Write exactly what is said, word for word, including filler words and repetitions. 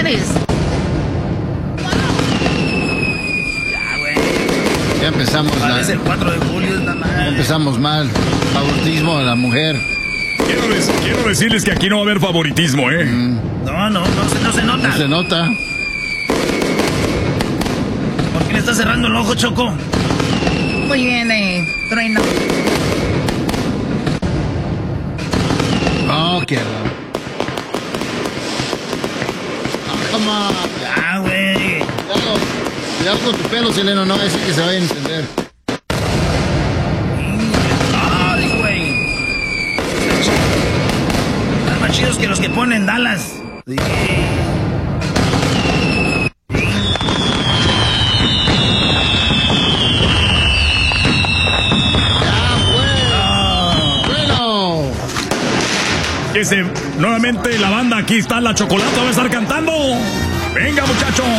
dólares. Ya empezamos mal. Es el cuatro de julio, es la madre. Ya empezamos mal. Favoritismo de la mujer. Quiero, des- quiero decirles que aquí no va a haber favoritismo, ¿eh? Mm, No, no, no, se, no se nota. no se nota. ¿Por qué le está cerrando el ojo, Choco? Muy bien, eh, Trueno. Oh, qué raro. Ah, come on. Ya, güey. Cuidado, cuidado con tu pelo, Seleno. No va a decir que se vaya a encender. Ay, güey. Están más chidos que los que ponen Dallas. Sí. Bueno. Que se, nuevamente la banda aquí está, la Chocolata va a estar cantando. Venga, muchachos.